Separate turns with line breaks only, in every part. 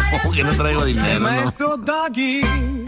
¿Cómo que no traigo dinero?
Maestro Doggy.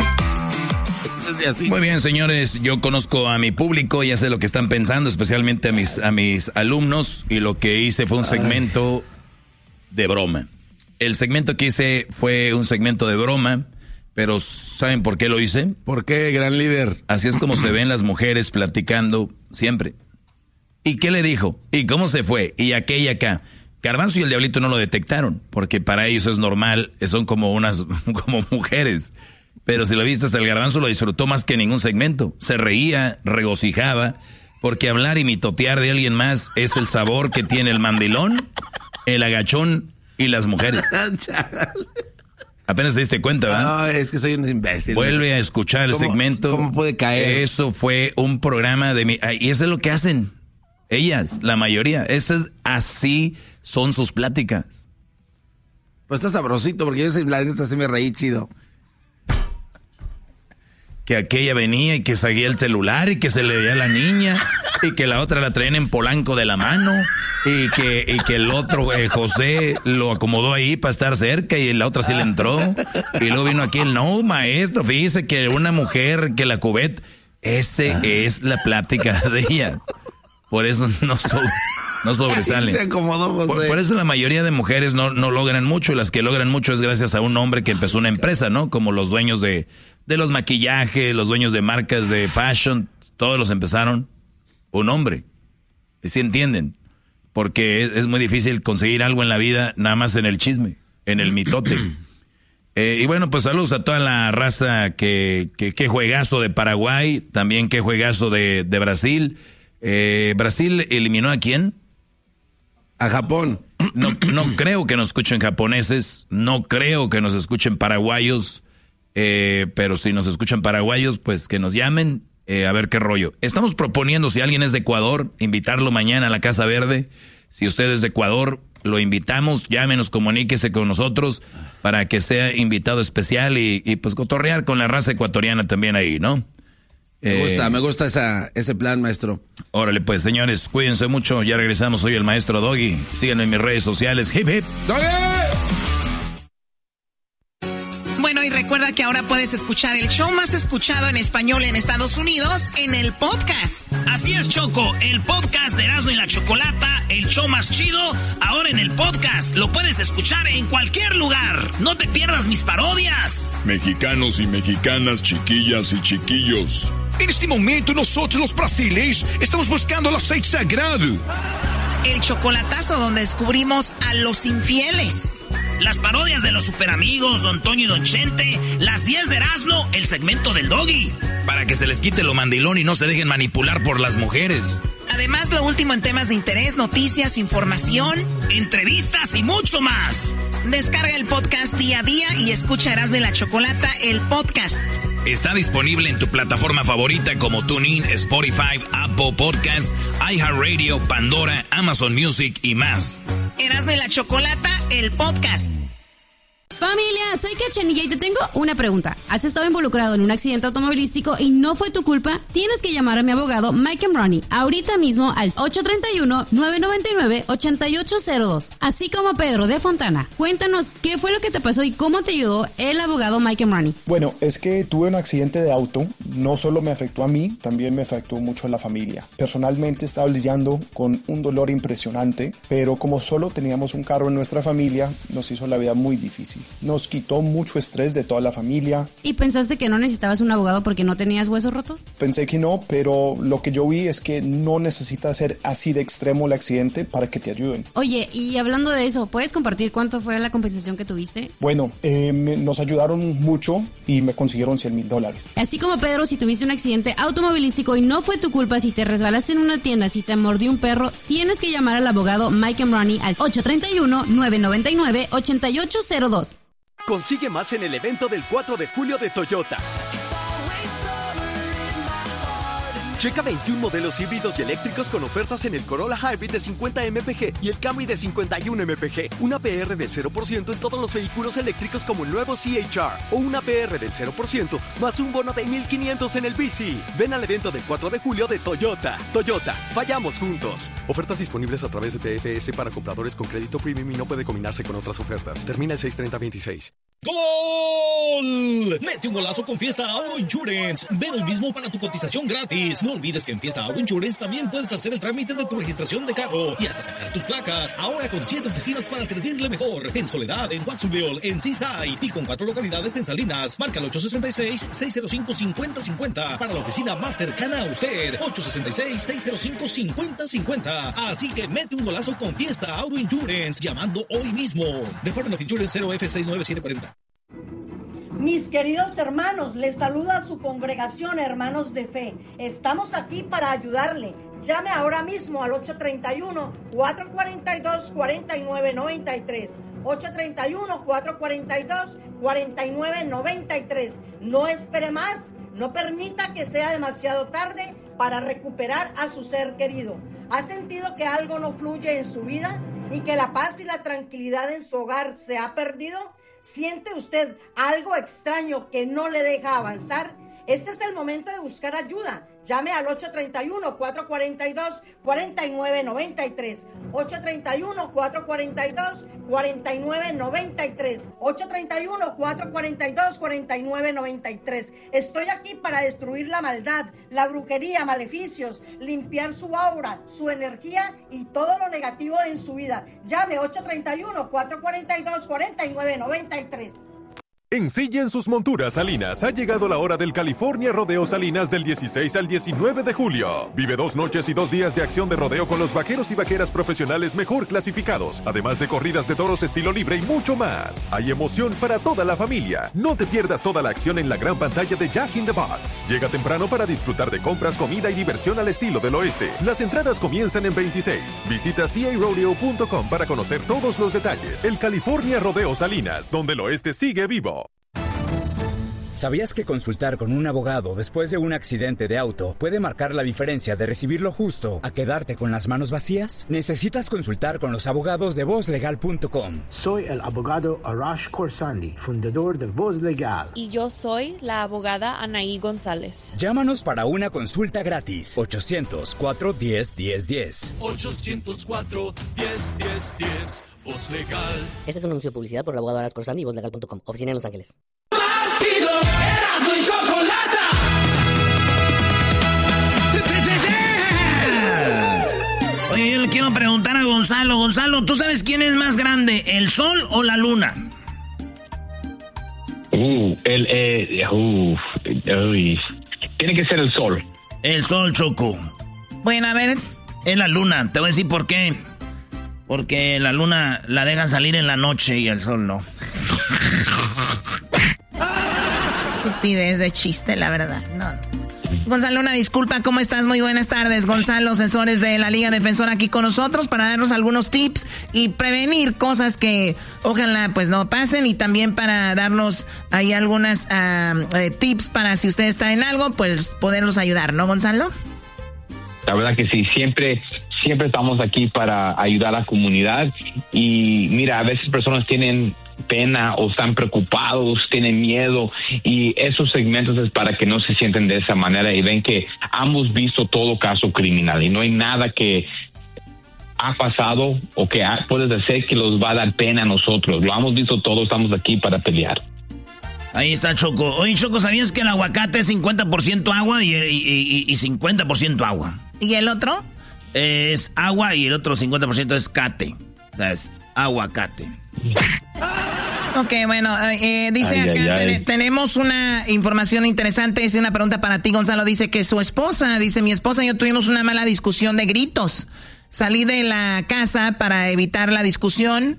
Muy bien, señores, yo conozco a mi público, ya sé lo que están pensando, especialmente a mis alumnos, y lo que hice fue un segmento de broma. El segmento que hice fue un segmento de broma, pero ¿saben por qué lo hice?
¿Por qué, gran líder?
Así es como se ven las mujeres platicando siempre. ¿Y qué le dijo? ¿Y cómo se fue? ¿Y aqué y acá? Garbanzo y el Diablito no lo detectaron, porque para ellos es normal, son como mujeres. Pero si lo viste, hasta el Garbanzo lo disfrutó más que ningún segmento. Se reía, regocijaba, porque hablar y mitotear de alguien más es el sabor que tiene el mandilón, el agachón y las mujeres. Apenas te diste cuenta, ¿verdad?
No, es que soy un imbécil.
Vuelve a escuchar el segmento.
¿Cómo puede caer?
Eso fue un programa de... Y eso es lo que hacen ellas, la mayoría. Así son sus pláticas.
Pues está sabrosito, porque yo la neta se me reí chido.
Que aquella venía y que seguía el celular y que se le veía a la niña y que la otra la traían en Polanco de la mano y que el otro, José, lo acomodó ahí para estar cerca y la otra sí le entró. Y luego vino aquí el no, maestro, fíjese que una mujer, que la cubet, es la plática de ella. Por eso no sobresalen.
Se acomodó, José.
Por eso la mayoría de mujeres no logran mucho, y las que logran mucho es gracias a un hombre que empezó una empresa, ¿no? Como los dueños de los maquillajes, los dueños de marcas de fashion, todos los empezaron un hombre. ¿Y sí entienden? Porque es muy difícil conseguir algo en la vida nada más en el chisme, en el mitote. Y bueno, pues saludos a toda la raza, que juegazo de Paraguay, también qué juegazo de Brasil. ¿Brasil eliminó a quién?
A Japón.
No creo que nos escuchen japoneses, no creo que nos escuchen paraguayos, pero si nos escuchan paraguayos, pues que nos llamen, a ver qué rollo. Estamos proponiendo, si alguien es de Ecuador, invitarlo mañana a la Casa Verde. Si usted es de Ecuador, lo invitamos, llámenos, comuníquese con nosotros para que sea invitado especial y pues cotorrear con la raza ecuatoriana también ahí, ¿no?
Me gusta ese plan, maestro.
Órale, pues, señores, cuídense mucho. Ya regresamos. Soy el maestro Doggy. Síganme en mis redes sociales. Hip, hip.
¡Doggy!
Bueno, y recuerda que ahora puedes escuchar el show más escuchado en español en Estados Unidos en el podcast.
Así es, Choco. El podcast de Erasmo y la Chocolata, el show más chido, ahora en el podcast. Lo puedes escuchar en cualquier lugar. No te pierdas mis parodias.
Mexicanos y mexicanas, chiquillas y chiquillos.
En este momento nosotros los brasileños estamos buscando el aceite sagrado.
El chocolatazo, donde descubrimos a los infieles.
Las parodias de los superamigos, Don Toño y Don Chente. Las 10 de Erasmo, el segmento del Doggy.
Para que se les quite lo mandilón y no se dejen manipular por las mujeres.
Además, lo último en temas de interés, noticias, información,
entrevistas y mucho más.
Descarga el podcast día a día y escucha Erasmo y la Chocolata, el podcast.
Está disponible en tu plataforma favorita como TuneIn, Spotify, Apple Podcasts, iHeartRadio, Pandora, Amazon Music y más.
Erasmo y la Chocolata, el podcast.
Familia, soy Cachanilla y te tengo una pregunta. ¿Has estado involucrado en un accidente automovilístico y no fue tu culpa? Tienes que llamar a mi abogado Mike Ronnie ahorita mismo al 831-999-8802. Así como Pedro de Fontana. Cuéntanos qué fue lo que te pasó y cómo te ayudó el abogado Mike Ronnie.
Bueno, es que tuve un accidente de auto. No solo me afectó a mí, también me afectó mucho a la familia. Personalmente estaba lidiando con un dolor impresionante, pero como solo teníamos un carro en nuestra familia, nos hizo la vida muy difícil. Nos quitó mucho estrés de toda la familia.
¿Y pensaste que no necesitabas un abogado porque no tenías huesos rotos?
Pensé que no, pero lo que yo vi es que no necesita ser así de extremo el accidente para que te ayuden.
Oye, y hablando de eso, ¿puedes compartir cuánto fue la compensación que tuviste?
Bueno, nos ayudaron mucho y me consiguieron $100,000.
Así como Pedro, si tuviste un accidente automovilístico y no fue tu culpa, si te resbalaste en una tienda, si te mordió un perro, tienes que llamar al abogado Mike Ronnie al 831-999-8802.
Consigue más en el evento del 4 de julio de Toyota. Checa 21 modelos híbridos y eléctricos con ofertas en el Corolla Hybrid de 50 mpg y el Camry de 51 mpg. Una PR del 0% en todos los vehículos eléctricos como el nuevo CHR. O una PR del 0% más un bono de $1,500 en el bici. Ven al evento del 4 de julio de Toyota. Toyota, vayamos juntos. Ofertas disponibles a través de TFS para compradores con crédito premium y no puede combinarse con otras ofertas. Termina el 6/30/26.
¡Gol! Mete un golazo con Fiesta Auto Insurance. Ven hoy mismo para tu cotización gratis. No olvides que en Fiesta Auto Insurance también puedes hacer el trámite de tu registración de carro y hasta sacar tus placas. Ahora con 7 oficinas para servirle mejor. En Soledad, en Watsonville, en Seaside y con 4 localidades en Salinas. Marca el 866-605-5050 para la oficina más cercana a usted. 866-605-5050. Así que mete un golazo con Fiesta Auto Insurance llamando hoy mismo. Department of Insurance 0F69740.
Mis queridos hermanos, les saluda su congregación Hermanos de Fe. Estamos aquí para ayudarle. Llame ahora mismo al 831-442-4993. 831-442-4993. No espere más. No permita que sea demasiado tarde para recuperar a su ser querido. ¿Ha sentido que algo no fluye en su vida y que la paz y la tranquilidad en su hogar se ha perdido? ¿Siente usted algo extraño que no le deja avanzar? Este es el momento de buscar ayuda. Llame al 831-442-4993. 831-442-4993. 831-442-4993. Estoy aquí para destruir la maldad, la brujería, maleficios, limpiar su aura, su energía y todo lo negativo en su vida. Llame 831-442-4993.
En Silla en sus monturas Salinas ha llegado la hora del California Rodeo Salinas del 16 al 19 de julio. Vive 2 noches y 2 días de acción de rodeo con los vaqueros y vaqueras profesionales mejor clasificados, además de corridas de toros estilo libre y mucho más. Hay emoción para toda la familia. No te pierdas toda la acción en la gran pantalla de Jack in the Box. Llega temprano para disfrutar de compras, comida y diversión al estilo del oeste. Las entradas comienzan en 26. Visita carodeo.com para conocer todos los detalles. El California Rodeo Salinas, donde el oeste sigue vivo.
¿Sabías que consultar con un abogado después de un accidente de auto puede marcar la diferencia de recibir lo justo a quedarte con las manos vacías? Necesitas consultar con los abogados de VozLegal.com.
Soy el abogado Arash Khorsandi, fundador de Voz Legal.
Y yo soy la abogada Anaí González.
Llámanos para una consulta gratis. 800-410-1010.
800-410-1010. Voz Legal.
Este es un anuncio de publicidad por el abogado Arash Khorsandi y VozLegal.com. Oficina en Los Ángeles.
Más chido, Erasmo y Chocolata.
Oye, yo le quiero preguntar a Gonzalo. Gonzalo, ¿tú sabes quién es más grande, el sol o la luna?
Tiene que ser el sol.
El sol, Choco. Bueno, a ver, es la luna. Te voy a decir por qué. Porque la luna la dejan salir en la noche y el sol no. Estupidez de chiste, la verdad. No. Gonzalo, una disculpa, ¿cómo estás? Muy buenas tardes. Gonzalo, asesores de la Liga Defensora aquí con nosotros para darnos algunos tips y prevenir cosas que ojalá pues no pasen y también para darnos ahí algunas tips para si usted está en algo, pues poderlos ayudar, ¿no, Gonzalo?
La verdad que sí, siempre estamos aquí para ayudar a la comunidad y mira, a veces personas tienen pena o están preocupados, tienen miedo y esos segmentos es para que no se sienten de esa manera y ven que hemos visto todo caso criminal y no hay nada que ha pasado o que puedes hacer que los va a dar pena a nosotros. Lo hemos visto todo, estamos aquí para pelear.
Ahí está, Choco. Oye, Choco, ¿sabías que el aguacate es 50% agua y 50% agua? ¿Y el otro? Es agua y el otro 50% es cate. O sea, es aguacate. Ok, bueno, dice acá, tenemos una información interesante, dice una pregunta para ti, Gonzalo, dice que su esposa, mi esposa y yo tuvimos una mala discusión de gritos. Salí de la casa para evitar la discusión,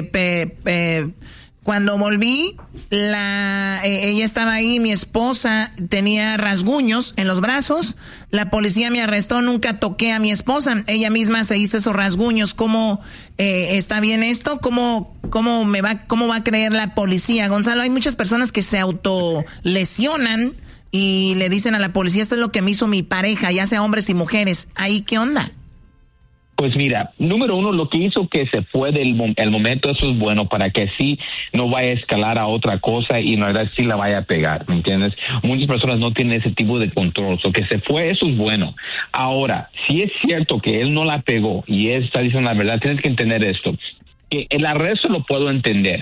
cuando volví, ella estaba ahí, mi esposa tenía rasguños en los brazos, la policía me arrestó, nunca toqué a mi esposa, ella misma se hizo esos rasguños. ¿Cómo está bien esto? ¿Cómo va a creer la policía? Gonzalo, hay muchas personas que se autolesionan y le dicen a la policía, esto es lo que me hizo mi pareja, ya sea hombres y mujeres. ¿Ahí qué onda?
Pues mira, número uno, lo que hizo que se fue del momento, eso es bueno para que así no vaya a escalar a otra cosa y en realidad sí la vaya a pegar, ¿me entiendes? Muchas personas no tienen ese tipo de control, so que se fue, eso es bueno. Ahora, si es cierto que él no la pegó y él está diciendo la verdad, tienes que entender esto, que el arresto lo puedo entender,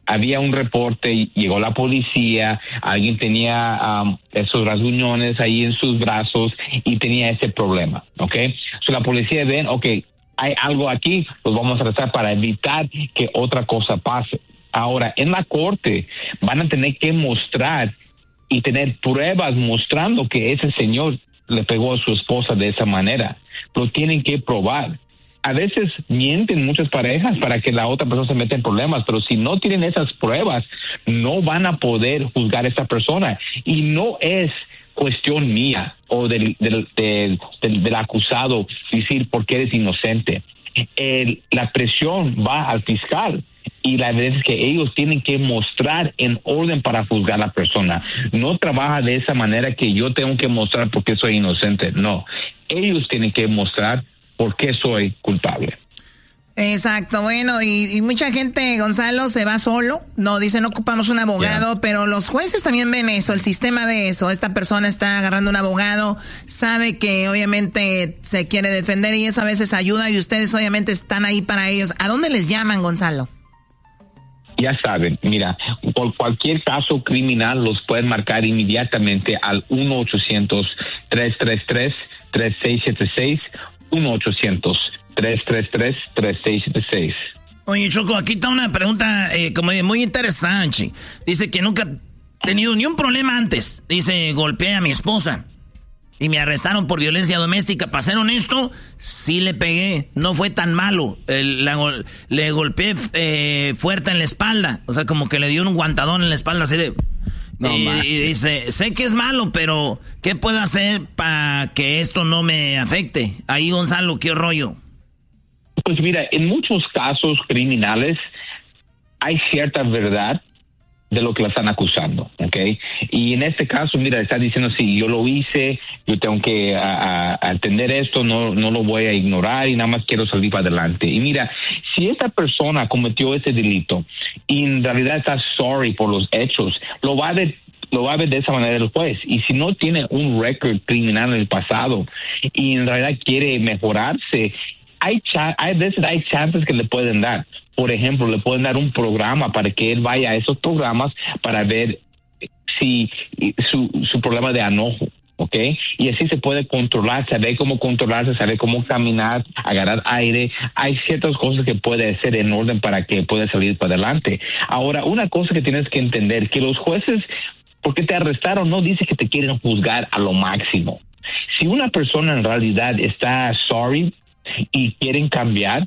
había un reporte, llegó la policía, alguien tenía esos rasguñones ahí en sus brazos y tenía ese problema, ¿ok? So la policía ven, ok, hay algo aquí, pues vamos a tratar para evitar que otra cosa pase. Ahora, en la corte van a tener que mostrar y tener pruebas mostrando que ese señor le pegó a su esposa de esa manera. Lo tienen que probar. A veces mienten muchas parejas para que la otra persona se meta en problemas, pero si no tienen esas pruebas, no van a poder juzgar a esa persona. Y no es cuestión mía o del acusado decir por qué eres inocente. La presión va al fiscal y la evidencia es que ellos tienen que mostrar en orden para juzgar a la persona. No trabaja de esa manera que yo tengo que mostrar por qué soy inocente. No, ellos tienen que mostrar por qué soy culpable.
Exacto, bueno, y mucha gente, Gonzalo, se va solo, no, dice no ocupamos un abogado, pero los jueces también ven eso, el sistema ve eso, esta persona está agarrando un abogado, sabe que obviamente se quiere defender y eso a veces ayuda y ustedes obviamente están ahí para ellos. ¿A dónde les llaman, Gonzalo?
Ya saben, mira, por cualquier caso criminal los pueden marcar inmediatamente al 1-800-333-3676, 1-800-333-3676.
Oye, Choco, aquí está una pregunta como muy interesante. Dice que nunca ha tenido ni un problema antes. Dice, golpeé a mi esposa y me arrestaron por violencia doméstica. Para ser honesto, sí le pegué. No fue tan malo. Le golpeé fuerte en la espalda. O sea, como que le dio un guantadón en la espalda así de... y dice, sé que es malo, pero ¿qué puedo hacer para que esto no me afecte? Ahí, Gonzalo, ¿qué rollo?
Pues mira, en muchos casos criminales hay cierta verdad de lo que la están acusando, ¿ok? Y en este caso, mira, está diciendo, sí, yo lo hice, yo tengo que atender esto, no lo voy a ignorar y nada más quiero salir para adelante. Y mira, si esta persona cometió ese delito y en realidad está sorry por los hechos, lo va a ver de esa manera el juez. Y si no tiene un récord criminal en el pasado y en realidad quiere mejorarse, hay veces hay chances que le pueden dar. Por ejemplo, le pueden dar un programa para que él vaya a esos programas para ver si su problema de enojo, ¿ok? Y así se puede controlar, saber cómo controlarse, saber cómo caminar, agarrar aire. Hay ciertas cosas que puede hacer en orden para que pueda salir para adelante. Ahora, una cosa que tienes que entender, que los jueces, porque te arrestaron, no dice que te quieren juzgar a lo máximo. Si una persona en realidad está sorry y quieren cambiar,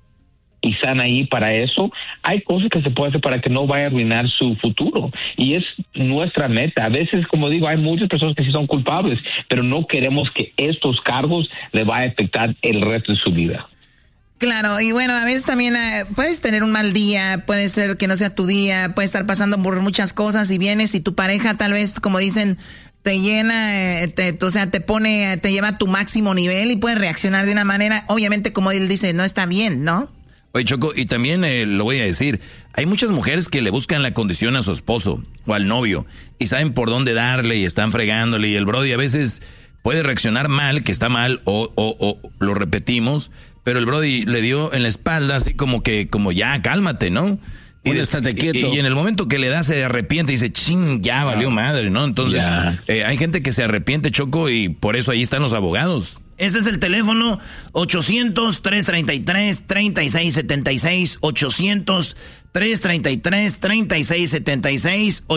y están ahí para eso, hay cosas que se puede hacer para que no vaya a arruinar su futuro. Y es nuestra meta. A veces, como digo, hay muchas personas que sí son culpables, pero no queremos que estos cargos le vayan a afectar el resto de su vida.
Claro, y bueno, a veces también puedes tener un mal día, puede ser que no sea tu día, puedes estar pasando por muchas cosas y vienes y tu pareja tal vez, como dicen, te llena, te lleva a tu máximo nivel y puedes reaccionar de una manera, obviamente, como él dice, no está bien, ¿no?
Oye, Choco, y también lo voy a decir, hay muchas mujeres que le buscan la condición a su esposo o al novio y saben por dónde darle y están fregándole y el brody a veces puede reaccionar mal, que está mal o lo repetimos, pero el brody le dio en la espalda así como ya, cálmate, ¿no? Y estate quieto. Y en el momento que le da se arrepiente y dice, ching, ya valió madre, ¿no? Entonces, hay gente que se arrepiente, Choco, y por eso ahí están los abogados.
Ese es el teléfono 800-333-3676, 800-333-3676,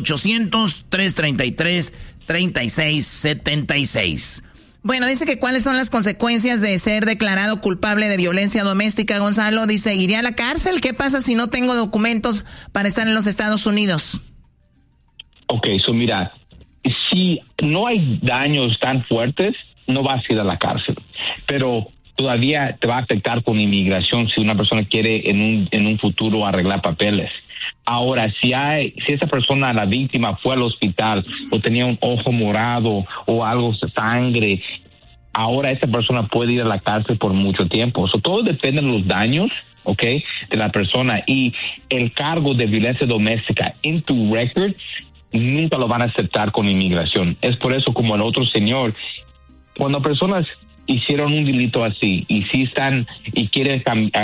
800-333-3676.
Bueno, dice que cuáles son las consecuencias de ser declarado culpable de violencia doméstica, Gonzalo. Dice, ¿iré a la cárcel? ¿Qué pasa si no tengo documentos para estar en los Estados Unidos?
Ok, mira, si no hay daños tan fuertes, no vas a ir a la cárcel. Pero todavía te va a afectar con inmigración si una persona quiere en un futuro arreglar papeles. Ahora, si esa persona, la víctima, fue al hospital o tenía un ojo morado o algo de sangre, ahora esa persona puede ir a la cárcel por mucho tiempo. Todo depende de los daños, ¿ok?, de la persona. Y el cargo de violencia doméstica en tu récord nunca lo van a aceptar con inmigración. Es por eso, como el otro señor, cuando personas hicieron un delito así y sí están y quieren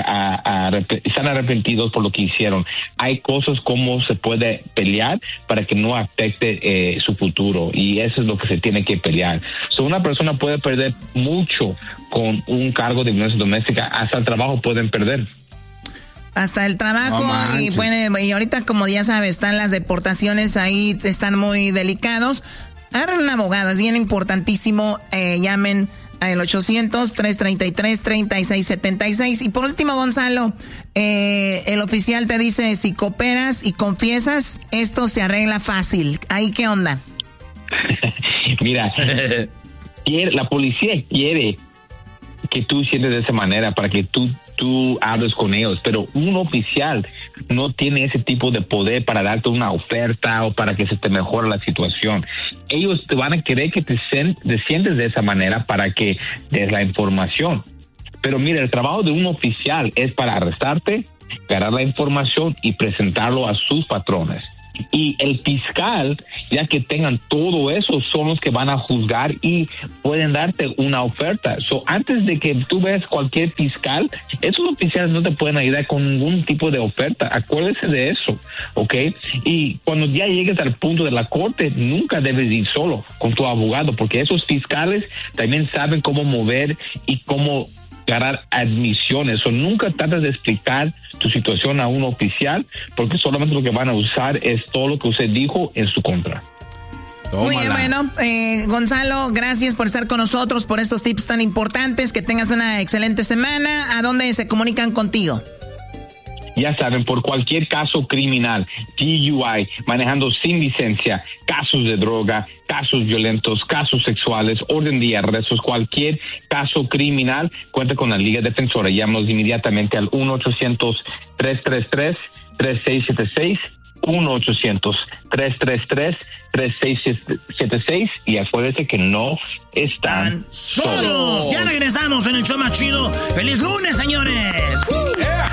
están arrepentidos por lo que hicieron, hay cosas como se puede pelear para que no afecte su futuro, y eso es lo que se tiene que pelear. Una persona puede perder mucho con un cargo de violencia doméstica, hasta el trabajo pueden perder.
Hasta el trabajo, y ahorita, como ya sabes, están las deportaciones ahí, están muy delicados. Agarren un abogado, es bien importantísimo. Llamen al 800-333-3676. Y por último, Gonzalo, el oficial te dice, si cooperas y confiesas, esto se arregla fácil. ¿Ahí qué onda?
Mira, la policía quiere que tú sientes de esa manera para que tú hables con ellos, pero un oficial no tiene ese tipo de poder para darte una oferta o para que se te mejore la situación. Ellos te van a querer que te sientes de esa manera para que des la información. Pero mira, el trabajo de un oficial es para arrestarte, agarrar la información y presentarlo a sus patrones. Y el fiscal, ya que tengan todo eso, son los que van a juzgar y pueden darte una oferta. Antes de que tú veas cualquier fiscal, esos oficiales no te pueden ayudar con ningún tipo de oferta. Acuérdese de eso, ¿ok? Y cuando ya llegues al punto de la corte, nunca debes ir solo con tu abogado, porque esos fiscales también saben cómo mover y cómo ganar admisiones. Nunca trates de explicar tu situación a un oficial, porque solamente lo que van a usar es todo lo que usted dijo en su contra.
Muy bien, bueno, Gonzalo, gracias por estar con nosotros, por estos tips tan importantes. Que tengas una excelente semana. ¿A dónde se comunican contigo?
Ya saben, por cualquier caso criminal, DUI, manejando sin licencia, casos de droga, casos violentos, casos sexuales, orden de arrestos, cualquier caso criminal, cuenta con la Liga Defensora. Llámanos inmediatamente al 1-800-333-3676, 1-800-333-3676, y acuérdense que no están solos.
Ya regresamos en el show más chido. ¡Feliz lunes, señores!